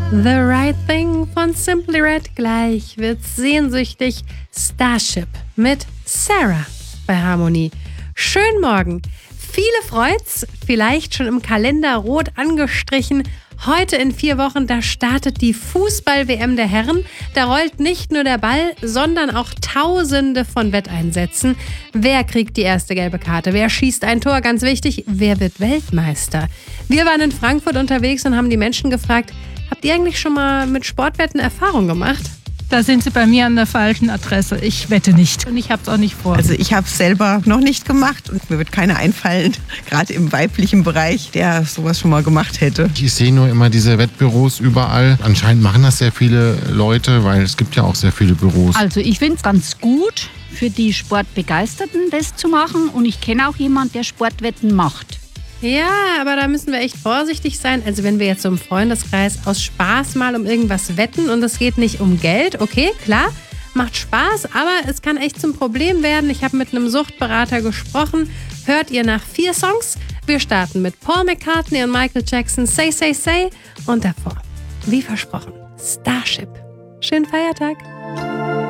The Right Thing von Simply Red. Gleich wird's sehnsüchtig Starship mit Sarah bei Harmonie. Schönen Morgen. Viele freut's, vielleicht schon im Kalender rot angestrichen. Heute in 4 Wochen, da startet die Fußball-WM der Herren. Da rollt nicht nur der Ball, sondern auch Tausende von Wetteinsätzen. Wer kriegt die erste gelbe Karte? Wer schießt ein Tor? Ganz wichtig, wer wird Weltmeister? Wir waren in Frankfurt unterwegs und haben die Menschen gefragt, habt ihr eigentlich schon mal mit Sportwetten Erfahrung gemacht? Da sind Sie bei mir an der falschen Adresse. Ich wette nicht und ich habe es auch nicht vor. Also ich habe es selber noch nicht gemacht und mir wird keiner einfallen, gerade im weiblichen Bereich, der sowas schon mal gemacht hätte. Ich sehe nur immer diese Wettbüros überall. Anscheinend machen das sehr viele Leute, weil es gibt ja auch sehr viele Büros. Also ich finde es ganz gut, für die Sportbegeisterten das zu machen. Und ich kenne auch jemanden, der Sportwetten macht. Ja, aber da müssen wir echt vorsichtig sein. Also wenn wir jetzt so im Freundeskreis aus Spaß mal um irgendwas wetten und es geht nicht um Geld, okay, klar, macht Spaß, aber es kann echt zum Problem werden. Ich habe mit einem Suchtberater gesprochen. Hört ihr nach 4 Songs? Wir starten mit Paul McCartney und Michael Jackson, Say, Say, Say. Und davor, wie versprochen, Starship. Schönen Feiertag.